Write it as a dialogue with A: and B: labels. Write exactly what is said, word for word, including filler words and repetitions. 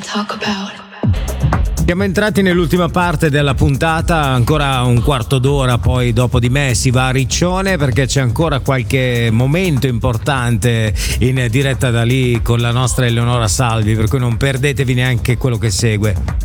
A: Siamo entrati nell'ultima parte della puntata, ancora un quarto d'ora, poi dopo di me si va a Riccione perché c'è ancora qualche momento importante in diretta da lì con la nostra Eleonora Salvi, per cui non perdetevi neanche quello che segue.